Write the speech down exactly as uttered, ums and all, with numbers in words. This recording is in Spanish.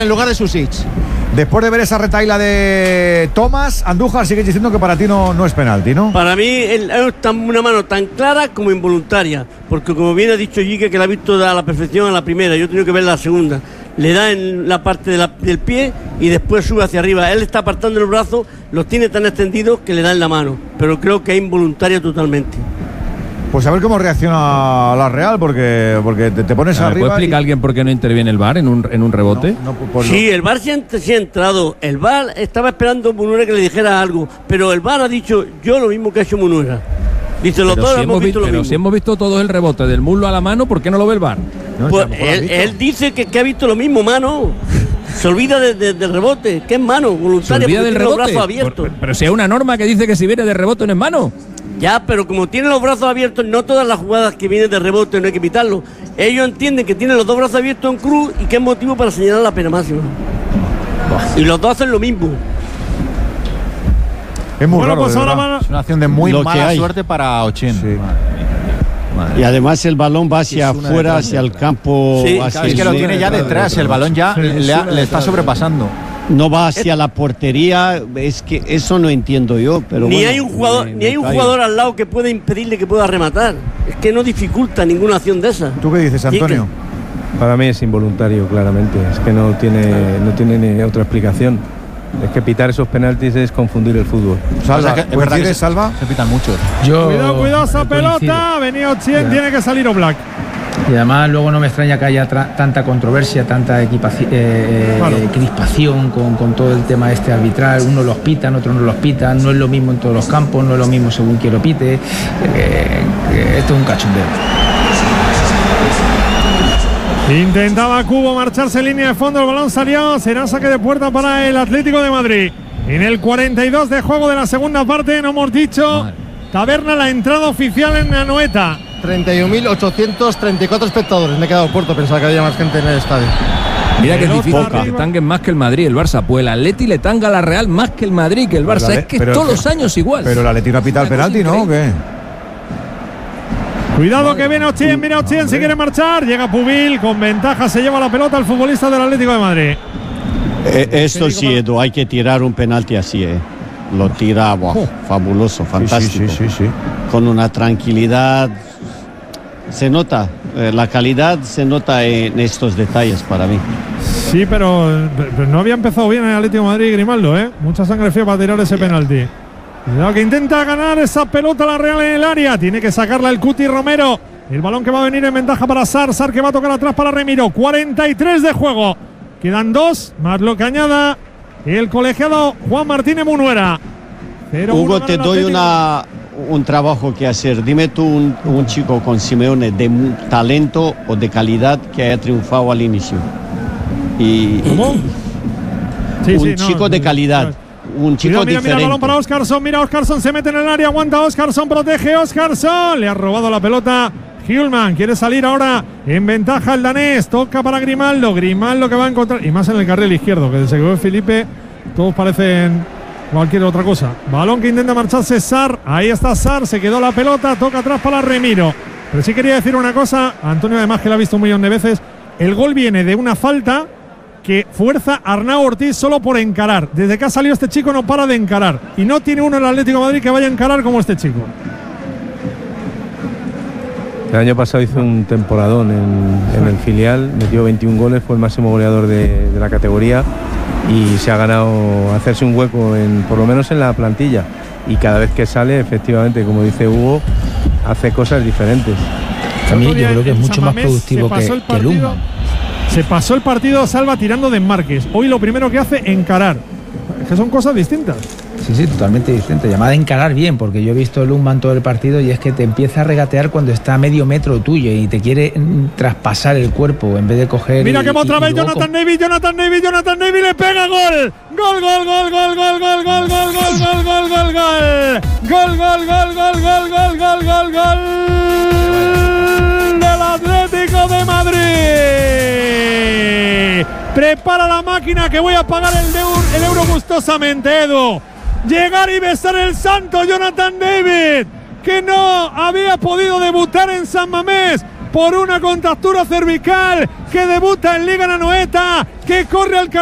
en lugar de Susic. Después de ver esa retaíla de Tomás, Andújar sigue diciendo que para ti no, no es penalti, ¿no? Para mí es una mano tan clara como involuntaria, porque como bien ha dicho Yique, que la ha visto a la perfección a la primera, yo he tenido que ver la segunda. Le da en la parte de la, del pie y después sube hacia arriba. Él está apartando el brazo, los tiene tan extendidos que le da en la mano, pero creo que es involuntaria totalmente. Pues a ver cómo reacciona la Real, porque, porque te, te pones ¿Me arriba. puede explicar y... alguien por qué no interviene el V A R en un, en un rebote? No, no, pues sí, no. el V A R sí ha, sí ha entrado. El V A R estaba esperando a Munuera que le dijera algo, pero el V A R ha dicho yo lo mismo que ha hecho Munuera. Dice, los Pero dos si hemos visto lo pero mismo. si hemos visto todos el rebote del muslo a la mano, ¿por qué no lo ve el V A R? No, Pues si a lo mejor él, lo has visto. él dice que, que ha visto lo mismo, mano. Se olvida de, de, del rebote, que es mano, ¿Se voluntaria, olvida porque del tiene los rebote? brazos abiertos. Por- pero si hay una norma que dice que si viene de rebote no es mano. Ya, pero como tiene los brazos abiertos, no todas las jugadas que vienen de rebote no hay que pitarlo. Ellos entienden que tienen los dos brazos abiertos en cruz y que es motivo para señalar la pena máxima. Y los dos hacen lo mismo. Es muy Bueno, raro, pues de ahora verdad. van a- Es una acción de muy Lo que mala hay. suerte para Ochín. Sí. Y además el balón va hacia Es una afuera, detrás, hacia el detrás. campo. Sí, hacia Es que el lo sur. tiene ya detrás, el balón ya Sí, le, ha- le está sobrepasando. No va hacia la portería, es que eso no entiendo yo. Pero ni bueno, hay un jugador, me- ni hay me un callo. jugador al lado que pueda impedirle que pueda rematar. Es que no dificulta ninguna acción de esa. ¿Tú qué dices, Antonio? Para mí es involuntario, claramente. Es que no tiene, no tiene ni otra explicación. Es que pitar esos penaltis es confundir el fútbol. Salva, O sea, que es verdad que ¿coincides, se- Salva? Se pitan muchos. Yo Cuidado, cuidado esa coincido. pelota. Venía Ochien, tiene que salir Oblak. Y además luego no me extraña que haya tra- tanta controversia, tanta equipaci- eh, Claro. eh, crispación con, con todo el tema este arbitral. Uno los pitan, otros no los pitan. No es lo mismo en todos los campos, no es lo mismo según quien lo pite. Eh, eh, esto es un cachondeo. Intentaba Cubo marcharse en línea de fondo, el balón salió, será saque de puerta para el Atlético de Madrid. En el cuarenta y dos de juego de la segunda parte, no hemos dicho, Taberna, la entrada oficial en Anoeta. treinta y un mil ochocientos treinta y cuatro espectadores. Me he quedado corto, pensaba que había más gente en el estadio. Mira que es Pelota difícil que arriba. le tanguen más que el Madrid, el Barça. Pues el Atleti le tanga a la Real más que el Madrid, que el Barça. Vale, es que pero- todos los años igual. Pero la Leti no ha pitado el Una cosa penalti, ¿no? ¿O increíble. qué? Cuidado que viene Ochien, mira Ochien si quiere marchar. Llega Pubil, con ventaja se lleva la pelota el futbolista del Atlético de Madrid. Eh, esto sí, Edu, hay que tirar un penalti así, ¿eh? Lo tira, buah, fabuloso, fantástico. Sí, sí, sí, sí, sí. Con una tranquilidad. Se nota, eh, la calidad se nota en estos detalles para mí. Sí, pero, pero no había empezado bien el Atlético de Madrid, Grimaldo, ¿eh? Mucha sangre fría para tirar ese penalti. Cuidado que intenta ganar esa pelota la Real en el área. Tiene que sacarla el Cuti Romero. El balón que va a venir en ventaja para Sar. Sar que va a tocar atrás para Remiro. cuarenta y tres de juego. Quedan dos, más lo que añada el colegiado Juan Martínez Munuera. cero uno Hugo, gana te el doy Atlético. una, un trabajo que hacer. Dime tú un, un chico con Simeone de mu- talento o de calidad que haya triunfado al inicio. Y ¿Cómo? Sí, un sí, no, chico de no, calidad, no. un chico Cuidado, mira, mira el diferente. balón para Óscarson. Mira, Óscarson se mete en el área. Aguanta Óscarson, protege Óscarson. Le ha robado la pelota. Hjulman quiere salir ahora en ventaja el danés. Toca para Grimaldo. Grimaldo que va a encontrar. Y más en el carril izquierdo, que desde que ve Felipe, todos parecen cualquier otra cosa. Balón que intenta marcharse Sar. Ahí está Sar. Se quedó la pelota. Toca atrás para Remiro. Pero sí quería decir una cosa. Antonio, además, que la ha visto un millón de veces. El gol viene de una falta que fuerza a Arnau Ortiz solo por encarar. Desde que ha salido este chico no para de encarar. Y no tiene uno en el Atlético de Madrid que vaya a encarar como este chico. El año pasado hizo un temporadón en, en el filial, metió veintiún goles, fue el máximo goleador de, de la categoría y se ha ganado hacerse un hueco, en, por lo menos en la plantilla. Y cada vez que sale, efectivamente, como dice Hugo, hace cosas diferentes. A mí yo Otro día creo que es en mucho San más Mamés productivo se que, pasó el que partido- Lundman. Se pasó el partido Salva tirando de Márquez. Hoy lo primero que hace, encarar. Es que son cosas distintas. Sí, sí, totalmente distinto. Llamada a encarar bien, porque yo he visto Lundman todo el partido y es que te empieza a regatear cuando está a medio metro tuyo y te quiere mm, traspasar el cuerpo en vez de coger. Mira y- que va otra y- vez y luego Jonathan David, Jonathan David, Jonathan David le pega gol. Gol, gol, gol, gol, gol, gol, gol, gol, gol, gol, gol, gol, gol. Gol, gol, gol, gol, gol, gol, gol, gol, gol. Del Atlético de Madrid. Prepara la máquina que voy a pagar el, eur- el euro gustosamente, Edu. Llegar y besar el santo Jonathan David, que no había podido debutar en San Mamés por una contractura cervical, que debuta en Liga Anoeta, que corre al